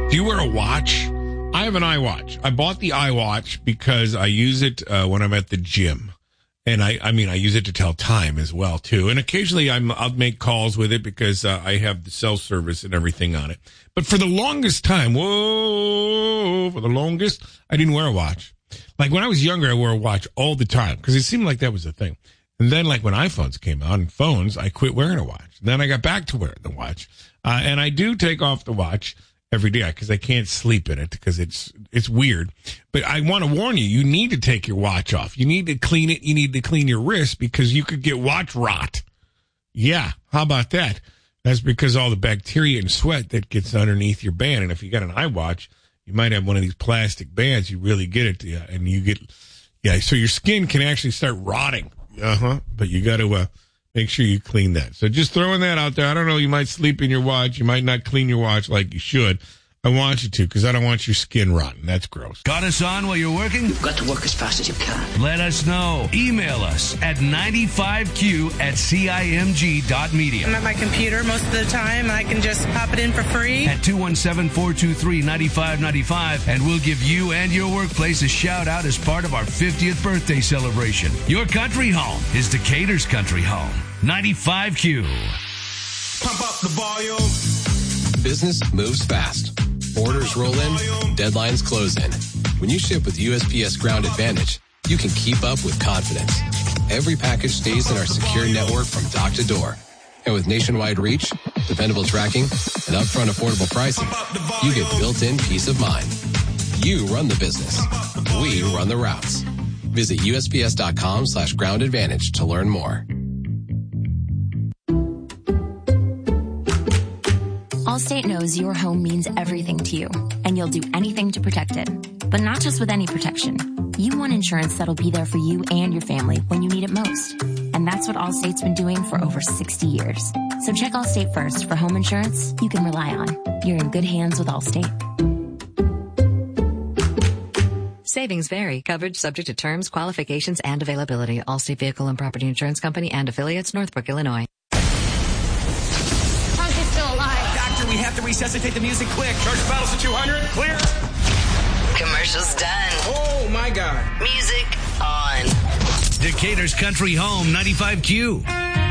Do you wear a watch? I have an iWatch. I bought the iWatch because I use it when I'm at the gym. And I use it to tell time as well, too. And occasionally I'll make calls with it because I have the cell service and everything on it. But for the longest time, I didn't wear a watch. Like when I was younger, I wore a watch all the time because it seemed like that was the thing. And then like when iPhones came out and phones, I quit wearing a watch. And then I got back to wearing the watch. And I do take off the watch every day because I can't sleep in it because it's weird. But I want to warn you, you need to take your watch off. You need to clean it. You need to clean your wrist because you could get watch rot. Yeah, how about that? That's because all the bacteria and sweat that gets underneath your band. And if you got an iWatch, you might have one of these plastic bands. You really get it, and you get, so your skin can actually start rotting. But you got to make sure you clean that. So just throwing that out there. I don't know. You might sleep in your watch. You might not clean your watch like you should. I want you to because I don't want your skin rotten. That's gross. Got us on while you're working? You've got to work as fast as you can. Let us know. Email us at 95q@cimg.media. I'm at my computer most of the time, and I can just pop it in for free. At 217-423-9595, and we'll give you and your workplace a shout-out as part of our 50th birthday celebration. Your country home is Decatur's country home. 95Q. Pump up the volume. Business moves fast. Orders roll in, deadlines close in. When you ship with USPS Ground Advantage, you can keep up with confidence. Every package stays in our secure network from dock to door. And with nationwide reach, dependable tracking, and upfront affordable pricing, you get built-in peace of mind. You run the business. We run the routes. Visit USPS.com/Ground Advantage to learn more. Allstate knows your home means everything to you, and you'll do anything to protect it. But not just with any protection. You want insurance that'll be there for you and your family when you need it most. And that's what Allstate's been doing for over 60 years. So check Allstate first for home insurance you can rely on. You're in good hands with Allstate. Savings vary. Coverage subject to terms, qualifications, and availability. Allstate Vehicle and Property Insurance Company and affiliates, Northbrook, Illinois. We have to resuscitate the music quick. Charge the battles to 200. Clear. Commercials done. Oh, my God. Music on. Decatur's country home, 95Q.